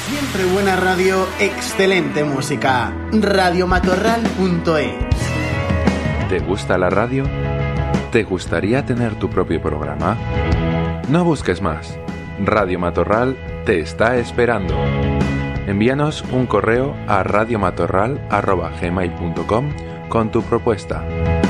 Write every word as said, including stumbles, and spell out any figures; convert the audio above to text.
Siempre buena radio, excelente música. radio matorral punto es. ¿Te gusta la radio? ¿Te gustaría tener tu propio programa? No busques más. Radio Matorral te está esperando. Envíanos un correo a radiomatorral arroba gmail punto com con tu propuesta.